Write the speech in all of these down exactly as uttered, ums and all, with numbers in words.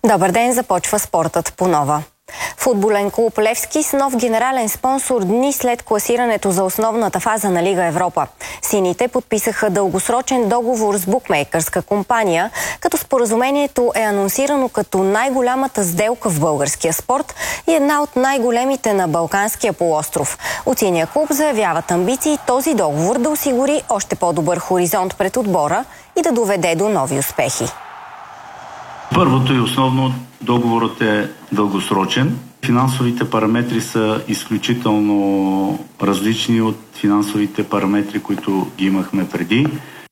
Добър ден, започва спортът по нова. Футболен клуб Левски с нов генерален спонсор дни след класирането за основната фаза на Лига Европа. Сините подписаха дългосрочен договор с букмейкърска компания, като споразумението е анонсирано като най-голямата сделка в българския спорт и една от най-големите на Балканския полуостров. От синия клуб заявяват амбиции този договор да осигури още по-добър хоризонт пред отбора и да доведе до нови успехи. Първото и основно, договорът е дългосрочен. Финансовите параметри са изключително различни от финансовите параметри, които ги имахме преди.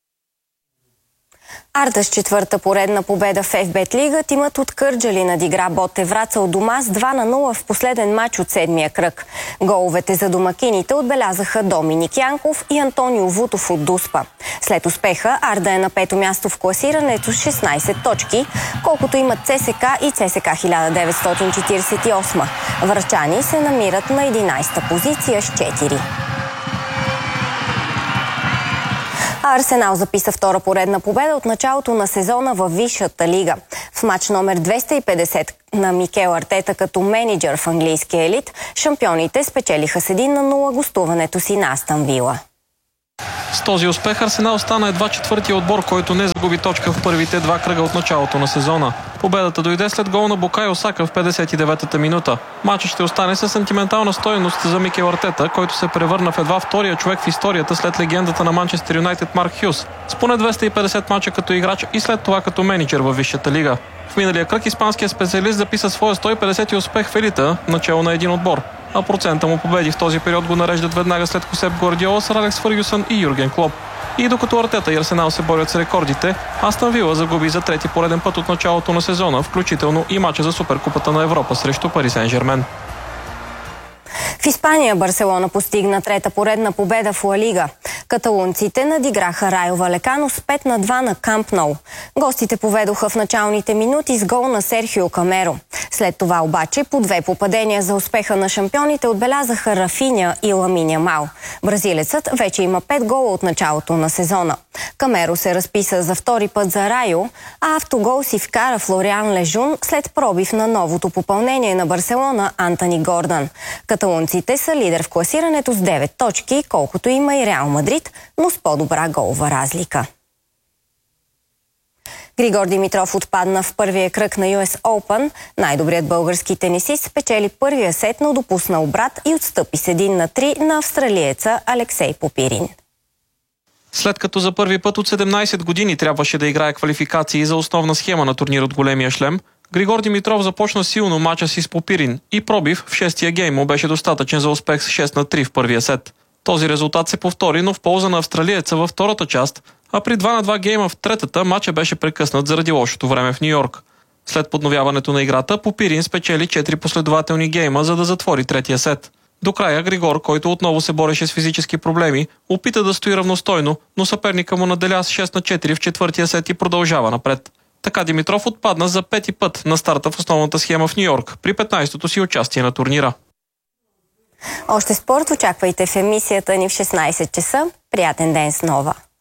Арда с четвърта поредна победа в Еф Бет Лига. Тимът от Кърджали надигра Ботев Враца от дома с два на нула в последен мач от седмия кръг. Головете за домакините отбелязаха Доминик Янков и Антонио Вутов от Дуспа. След успеха Арда е на пето място в класирането с шестнайсет точки, колкото имат ЦСКА и ЦСКА хиляда деветстотин четирийсет и осма. Врачани се намират на единайсета позиция с четири. А Арсенал записа втора поредна победа от началото на сезона във Висшата лига. В матч номер двеста и петдесет на Микел Артета като мениджър в английския елит, шампионите спечелиха с един на нула гостуването си на Астън Вила. С този успех Арсенал стана едва четвъртия отбор, който не загуби точка в първите два кръга от началото на сезона. Победата дойде след гол на Букайо Сака в петдесет и деветата минута. Матчът ще остане със сантиментална стойност за Микел Артета, който се превърна в едва втория човек в историята след легендата на Манчестър Юнайтед Марк Хюс, с поне двеста и петдесет мача като играч и след това като мениджър във Висшата лига. В миналия кръг испанският специалист записа своя сто и петдесети успех в елита, начало на един отбор. А процента му победи в този период го нареждат веднага след Хосеп Гвардиола, сър Алекс Фъргюсън и Юрген Клоп. И докато Артета и Арсенал се борят с рекордите, Астън Вила загуби за трети пореден път от началото на сезона, включително и мача за Суперкупата на Европа срещу Пари Сен-Жермен. В Испания Барселона постигна трета поредна победа в Ла Лига. Каталунците надиграха Райо Валекано с пет на два на Камп Ноу. Гостите поведоха в началните минути с гол на Серхио Камеро. След това обаче по две попадения за успеха на шампионите отбелязаха Рафиня и Ламин Ямал. Бразилецът вече има пет гола от началото на сезона. Камеро се разписа за втори път за Райо, а автогол си вкара Флориан Лежун след пробив на новото попълнение на Барселона Антони Гордан. Каталунците са лидер в класирането с девет точки, колкото има и Реал Мадрид, но с по-добра голова разлика. Григор Димитров отпадна в първия кръг на Ю Ес Оупън. Най-добрият български тенисист спечели първия сет, но допусна обрат и отстъпи с един на три на австралиеца Алексей Попирин. След като за първи път от седемнайсет години трябваше да играе квалификации за основна схема на турнир от големия шлем, Григор Димитров започна силно мача си с Попирин и пробив в шестия гейм му беше достатъчен за успех с шест на три в първия сет. Този резултат се повтори, но в полза на австралиеца във втората част, а при два на два гейма в третата мача беше прекъснат заради лошото време в Ню Йорк. След подновяването на играта, Попирин спечели четири последователни гейма, за да затвори третия сет. До края Григор, който отново се бореше с физически проблеми, опита да стои равностойно, но съперника му наделя с шест на четири в четвъртия сет и продължава напред. Така Димитров отпадна за пети път на старта в основната схема в Ню Йорк при петнайсетото си участие на турнира. Още спорт очаквайте в емисията ни в шестнайсет часа. Приятен ден с Нова!